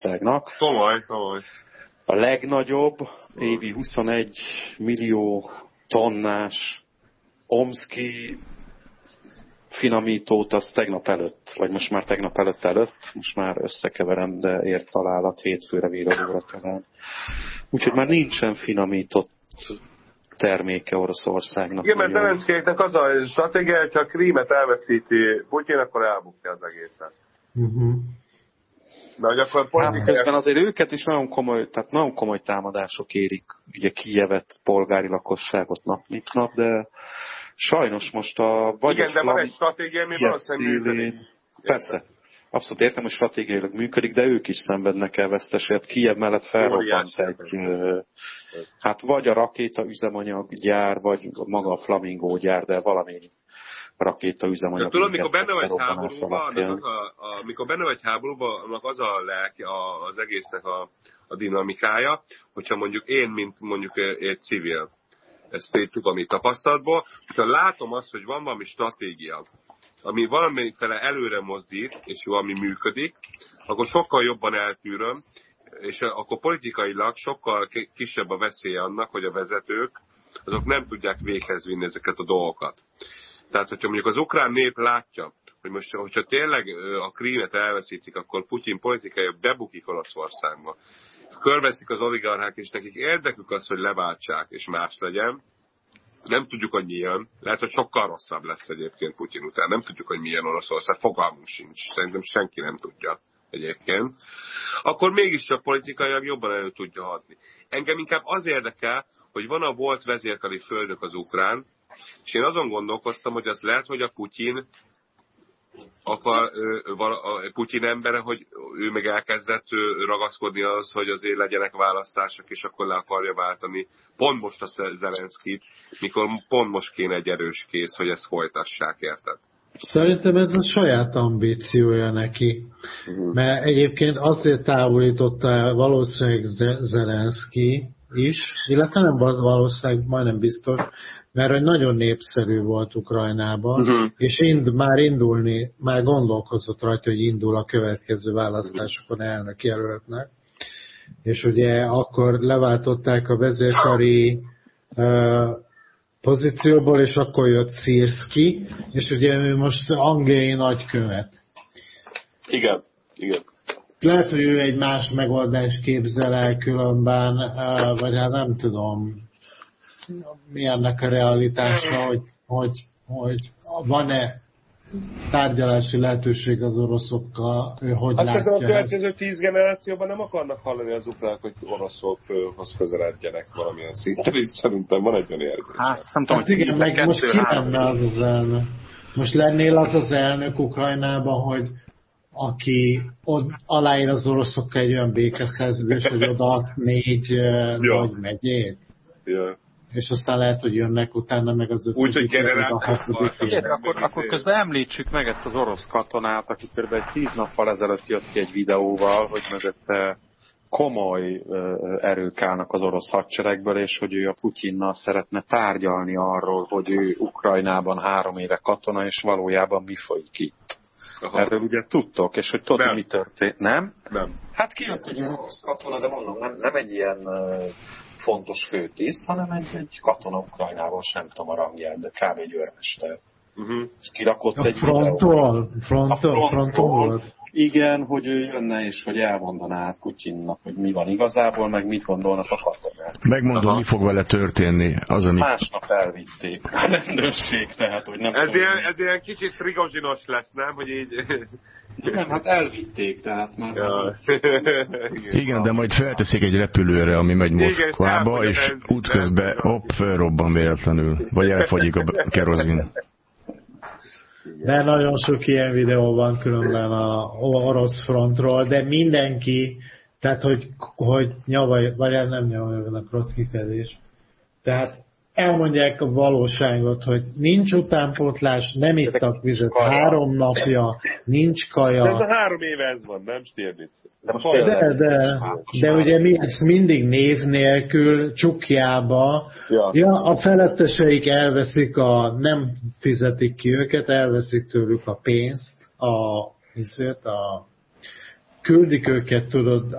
Oroszországnak. Komoly. A legnagyobb évi 21 millió tonnás Omszki finomítót az tegnap előtt, vagy most már tegnap előtt, most már összekeverem, de ért találat hétfőre Víradóra talán. Úgyhogy már nincsen finomított terméke Oroszországnak. Igen, mert Zelenszkijnek az a stratégia, hogyha a Krímet elveszíti Putyin, akkor elbukja az egészet. De hogy akkor közben azért őket is nagyon komoly támadások érik, ugye Kijevet, polgári lakosságot nap mint nap, de sajnos most igen, de van egy stratégia, ami valószínűleg működik. Persze. Abszolút értem, hogy stratégiailag működik, de ők is szenvednek el veszteséget. Kijev mellett felrobbant vagy a rakéta üzemanyaggyár, vagy maga a Flamingo gyár, de valami rakéta üzemanyag. Tudod, mikor benne vagy háborúban, annak az a lelki, az egésznek a dinamikája, hogyha mondjuk én, mint mondjuk egy civil, ezt én tudom itt tapasztalatból, hogyha látom azt, hogy van valami stratégia, ami valamelyikfele előre mozdít, és valami működik, akkor sokkal jobban eltűröm, és akkor politikailag sokkal kisebb a veszélye annak, hogy a vezetők azok nem tudják véghez vinni ezeket a dolgokat. Tehát, hogyha mondjuk az ukrán nép látja, hogy most, hogyha tényleg a Krímet elveszítik, akkor Putyin politikai bebukik Oroszországba. Körveszik az oligarchák, és nekik érdekük az, hogy leváltsák, és más legyen. Nem tudjuk, hogy milyen. Lehet, hogy sokkal rosszabb lesz egyébként Putyin után. Nem tudjuk, hogy milyen Oroszország. Fogalmunk sincs. Szerintem senki nem tudja egyébként. Akkor mégiscsak politikailag jobban elő tudja hadni. Engem inkább az érdekel, hogy van a volt vezérkari földök az ukrán, és én azon gondolkoztam, hogy az lehet, hogy a Putyin Putyin embere, hogy ő meg elkezdett ragaszkodni az, hogy azért legyenek választások, és akkor le akarja váltani pont most a Zelenszkijt, mikor pont most kéne egy erős kész, hogy ezt folytassák, érted? Szerintem ez a saját ambíciója neki. Mert egyébként azért távolította el valószínűleg Zelenszkij is, illetve nem valószínűleg, majdnem biztos, mert hogy nagyon népszerű volt Ukrajnában, és már gondolkozott rajta, hogy indul a következő választásokon elnökjelöltnek. És ugye akkor leváltották a vezérkari pozícióból, és akkor jött Szirszky, és ugye ő most angliai nagykövet. Igen. Lehet, hogy ő egy más megoldást képzel el különben, vagy hát nem tudom, mi ennek a realitása, hogy van-e tárgyalási lehetőség az oroszokkal, ő hogy látja ezt? A következő 10 generációban nem akarnak hallani az ukránok, hogy oroszokhoz közeledjenek valamilyen szinten, és szerintem van egy olyan érzés. Nem tudom, hogy igen, meg most ki lenne az elnök? Most lennél az elnök Ukrajnában, hogy aki aláír az oroszokkal egy olyan békeszerződést, hogy odaad 4 nagy megyét. Ja. És aztán lehet, hogy jönnek utána meg az 5. Úgyhogy akkor közben említsük meg ezt az orosz katonát, aki kb. 10 nappal ezelőtt jött ki egy videóval, hogy mögötte komoly erők állnak az orosz hadseregből, és hogy ő a Putyinnal szeretne tárgyalni arról, hogy ő Ukrajnában 3 éve katona, és valójában mi folyik itt. Aha. Erről ugye tudtok, és hogy tudod, mi történt, nem? Nem. Hát kijött egy ilyen orosz katona, de mondom, nem egy ilyen fontos főtiszt, hanem egy katona Ukrajnában, sem tudom a rangját, de kb. Egy őrmester. És kirakott egy fronton. Igen, hogy ő jönne, és hogy elmondaná Putyinnak, hogy mi van igazából, meg mit gondolnak a katonák. Megmondom, mi fog vele történni. Másnap elvitték a rendőrség, tehát, hogy nem ez ilyen kicsit Prigozsinos lesz, nem? Hogy így... Nem, hát elvitték, tehát már... Ja. Igen, de majd felteszik egy repülőre, ami megy Moszkvába, és útközben fölrobban véletlenül, vagy elfogyik a kerozin. De nagyon sok ilyen videó van különben a orosz frontról, de mindenki, tehát hogy nyavaj, vagy nem nyavaj, rossz kifejezés. Tehát elmondják a valóságot, hogy nincs utánpótlás, nem ittak vizet 3 napja, nincs kaja. De ez a 3 éve ez van, nem Stirnitz. De ugye ezt mindig név nélkül, csukjába. Ja, a feletteseik elveszik nem fizetik ki őket, elveszik tőlük a pénzt, küldik őket, tudod,